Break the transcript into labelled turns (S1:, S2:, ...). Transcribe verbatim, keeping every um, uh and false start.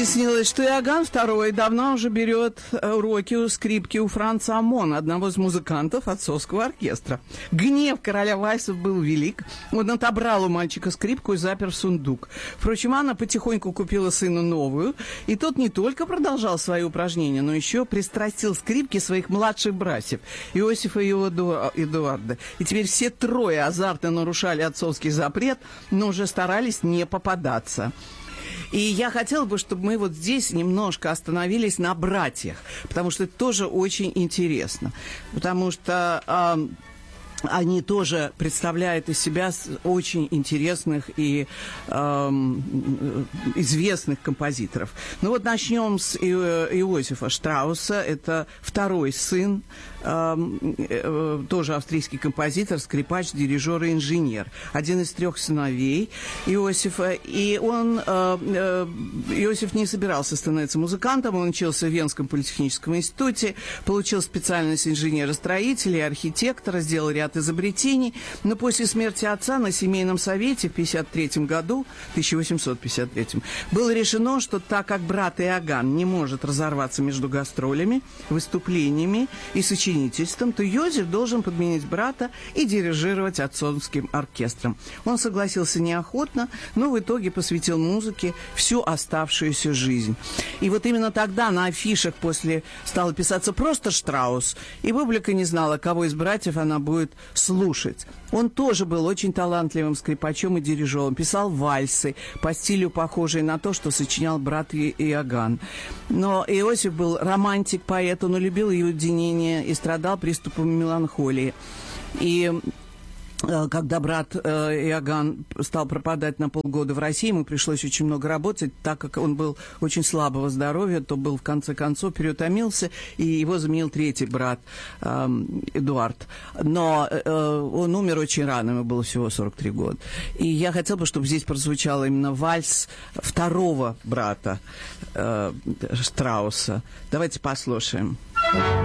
S1: выяснилось, что Иоганн второй давно уже берет уроки у скрипки у Франца Амона, одного из музыкантов отцовского оркестра. Гнев короля вальсов был велик. Он отобрал у мальчика скрипку и запер в сундук. Впрочем, Анна потихоньку купила сыну новую, и тот не только продолжал свои упражнения, но еще пристрастил скрипки своих младших братьев, Иосифа и Эдуарда. И теперь все трое азартно нарушали отцовский запрет, но уже старались не попадаться. И я хотела бы, чтобы мы вот здесь немножко остановились на братьях, потому что это тоже очень интересно. Потому что э, они тоже представляют из себя очень интересных и э, известных композиторов. Ну вот начнем с Иосифа Штрауса. Это второй сын, э, э, тоже австрийский композитор, скрипач, дирижер и инженер. Один из трех сыновей Иосифа. И он, э, э, Иосиф не собирался становиться музыкантом. Он учился в Венском политехническом институте, получил специальность инженера-строителя и архитектора, сделал ряд изобретений, но после смерти отца на семейном совете в пятьдесят третьем году, тысяча восемьсот пятьдесят третьем, было решено, что так как брат Иоганн не может разорваться между гастролями, выступлениями и сочинительством, то Йозеф должен подменить брата и дирижировать отцовским оркестром. Он согласился неохотно, но в итоге посвятил музыке всю оставшуюся жизнь. И вот именно тогда на афишах после стало писаться просто Штраус, и публика не знала, кого из братьев она будет слушать. Он тоже был очень талантливым скрипачом и дирижером, писал вальсы по стилю, похожие на то, что сочинял брат Иоганн. Но Иосиф был романтик, поэт, он любил уединение и страдал приступами меланхолии. И когда брат Иоганн стал пропадать на полгода в России, ему пришлось очень много работать, так как он был очень слабого здоровья, то был в конце концов переутомился, и его заменил третий брат Эдуард. Но он умер очень рано, ему было всего сорок три года. И я хотела бы, чтобы здесь прозвучал именно вальс второго брата Штрауса. Давайте послушаем.